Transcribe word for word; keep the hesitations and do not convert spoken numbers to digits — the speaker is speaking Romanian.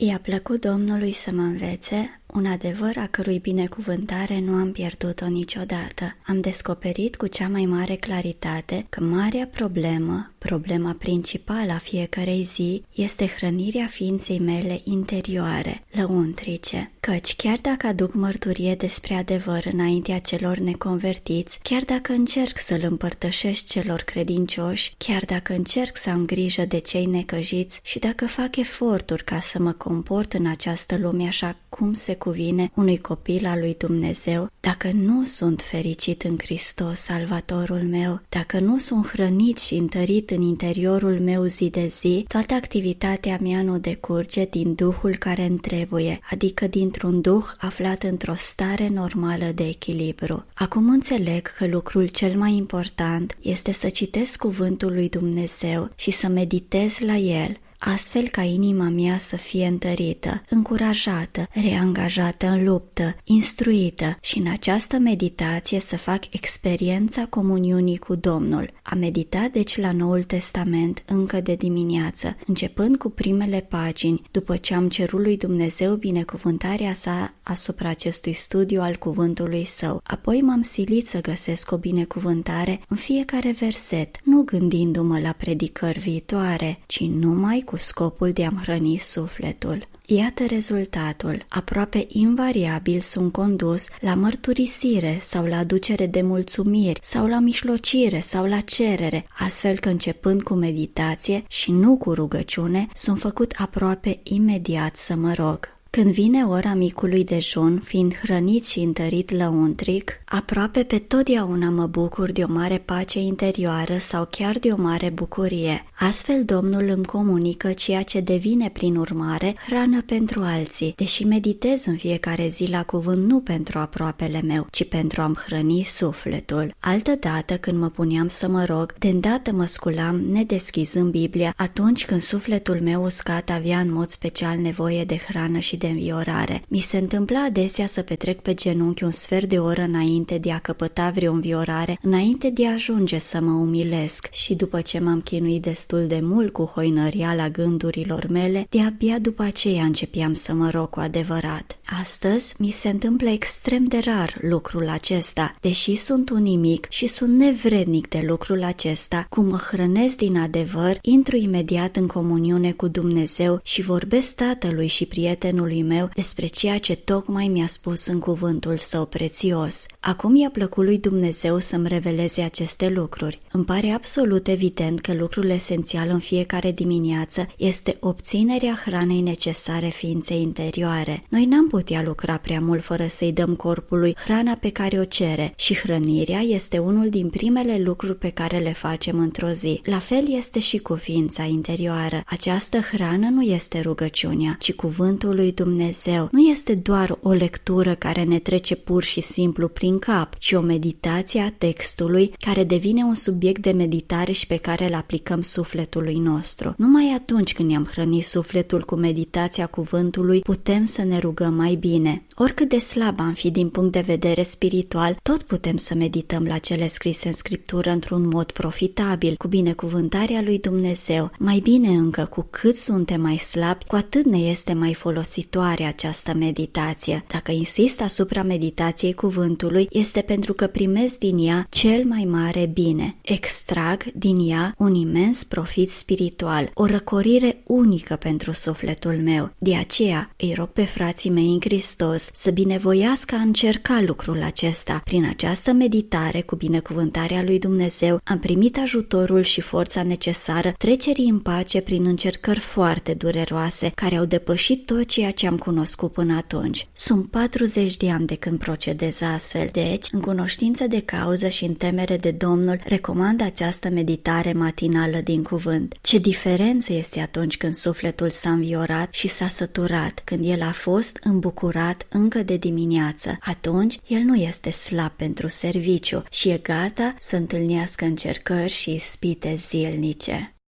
I-a plăcut Domnului să mă învețe un adevăr a cărui binecuvântare nu am pierdut-o niciodată. Am descoperit cu cea mai mare claritate că marea problemă, problema principală a fiecărei zi, este hrănirea ființei mele interioare, lăuntrice. Căci chiar dacă aduc mărturie despre adevăr înaintea celor neconvertiți, chiar dacă încerc să-l împărtășesc celor credincioși, chiar dacă încerc să am grijă de cei necăjiți și dacă fac eforturi ca să mă comport în această lume așa cum se cuvine unui copil al lui Dumnezeu, dacă nu sunt fericit în Hristos, Salvatorul meu, dacă nu sunt hrănit și întărit în interiorul meu zi de zi, toată activitatea mea nu decurge din Duhul care îmi trebuie, adică dintr-un Duh aflat într-o stare normală de echilibru. Acum înțeleg că lucrul cel mai important este să citesc cuvântul lui Dumnezeu și să meditez la el, astfel ca inima mea să fie întărită, încurajată, reangajată în luptă, instruită și în această meditație să fac experiența comuniunii cu Domnul. Am meditat deci la Noul Testament încă de dimineață, începând cu primele pagini, după ce am cerut lui Dumnezeu binecuvântarea sa asupra acestui studiu al cuvântului său. Apoi m-am silit să găsesc o binecuvântare în fiecare verset, nu gândindu-mă la predicări viitoare, ci numai cu scopul de a-mi hrăni sufletul. Iată rezultatul. Aproape invariabil sunt condus la mărturisire sau la aducere de mulțumiri sau la mișlocire sau la cerere, astfel că începând cu meditație și nu cu rugăciune, sunt făcut aproape imediat să mă rog. Când vine ora micului dejun, fiind hrănit și întărit lăuntric, aproape pe totdeauna mă bucur de o mare pace interioară sau chiar de o mare bucurie. Astfel Domnul îmi comunică ceea ce devine prin urmare hrană pentru alții, deși meditez în fiecare zi la cuvânt nu pentru aproapele meu, ci pentru a-mi hrăni sufletul. Altădată, când mă puneam să mă rog, de îndată mă sculam nedeschizând Biblia atunci când sufletul meu uscat avea în mod special nevoie de hrană și de înviorare. Mi se întâmpla adesea să petrec pe genunchi un sfert de oră înainte de a căpăta vreo înviorare, înainte de a ajunge să mă umilesc și după ce m-am chinuit destul de mult cu hoinăriala gândurilor mele, de-abia după aceea începeam să mă rog cu adevărat. Astăzi mi se întâmplă extrem de rar lucrul acesta, deși sunt un nimic și sunt nevrednic de lucrul acesta, cum mă hrănesc din adevăr, intru imediat în comuniune cu Dumnezeu și vorbesc tatălui și prietenului meu despre ceea ce tocmai mi-a spus în cuvântul său prețios. Acum i-a plăcut lui Dumnezeu să-mi reveleze aceste lucruri. Îmi pare absolut evident că lucrul esențial în fiecare dimineață este obținerea hranei necesare ființei interioare. Noi n-am putea lucra prea mult fără să-i dăm corpului hrana pe care o cere și hrănirea este unul din primele lucruri pe care le facem într-o zi. La fel este și cu ființa interioară. Această hrană nu este rugăciunea, ci cuvântul lui Dumnezeu. Nu este doar o lectură care ne trece pur și simplu prin cap, ci o meditație a textului care devine un subiect de meditare și pe care îl aplicăm sufletului nostru. Numai atunci când ne-am hrănit sufletul cu meditația cuvântului, putem să ne rugăm mai bine. Oricât de slab am fi din punct de vedere spiritual, tot putem să medităm la cele scrise în Scriptură într-un mod profitabil, cu binecuvântarea lui Dumnezeu. Mai bine încă, cu cât suntem mai slabi, cu atât ne este mai folositoare această meditație. Dacă insist asupra meditației cuvântului, este pentru că primesc din ea cel mai mare bine. Extrag din ea un imens profit spiritual, o răcorire unică pentru sufletul meu. De aceea îi rog pe frații mei în Hristos să binevoiască a încerca lucrul acesta. Prin această meditare cu binecuvântarea lui Dumnezeu am primit ajutorul și forța necesară trecerii în pace prin încercări foarte dureroase care au depășit tot ceea ce am cunoscut până atunci. Sunt patruzeci de ani de când procedez astfel, deci, în cunoștință de cauză și în temere de Domnul, recomand această meditare matinală din cuvânt. Ce diferență este atunci când sufletul s-a înviorat și s-a săturat, când el a fost îmbucurat încă de dimineață. Atunci, el nu este slab pentru serviciu și e gata să întâlnească încercări și ispite zilnice.